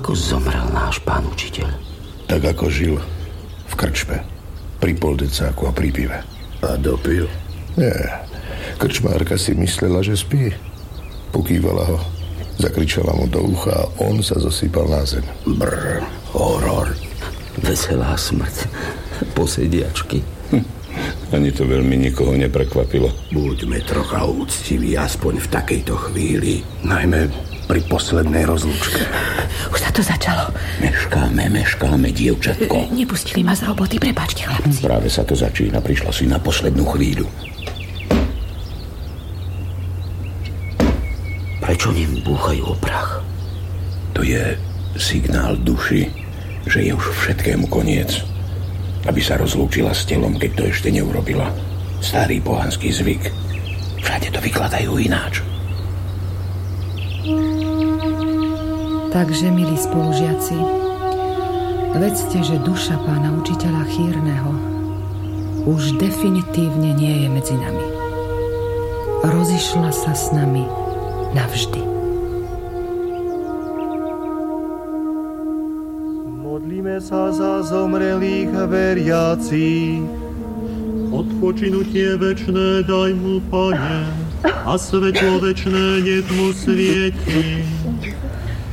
Ako zomrel náš pán učiteľ? Tak ako žil, v krčme, pri poldecáku a pri pive. A dopil? Nie, krčmárka si myslela, že spí. Pokývala ho, zakričala mu do ucha a on sa zosypal na zem. Brr, horor. Veselá smrť, posediačky. Ani to veľmi nikoho neprekvapilo. Buďme trocha úctiví, aspoň v takejto chvíli. Najmä pri poslednej rozlúčke. Už sa to začalo. Meškáme, dievčatko. Nepustili ma z roboty, prepáčte, chlapci. Práve sa to začína, prišla si na poslednú chvíľu. Prečo ním búchajú o prach? To je signál duši, že je už všetkému koniec. Aby sa rozlúčila s telom, keď to ešte neurobila. Starý pohanský zvyk. Všade to vykladajú ináč. Takže, milí spolužiaci, vedzte, že duša pána učiteľa Chýrneho už definitívne nie je medzi nami. Rozišla sa s nami navždy. Modlíme sa za zomrelých veriacich. Odpočinutie večné daj mu, Pane, a svetlo večné nech mu svieti.